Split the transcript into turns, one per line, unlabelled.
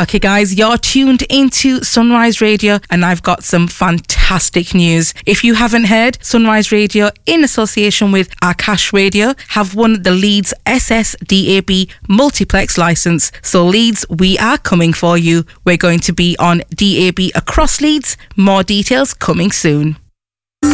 Okay, guys, you're tuned into Sunrise Radio, and I've got some fantastic news. If you haven't heard, Sunrise Radio, in association with Akash Radio, have won the Leeds SSDAB multiplex license. So Leeds, we are coming for you. We're going to be on DAB across Leeds. More details coming soon.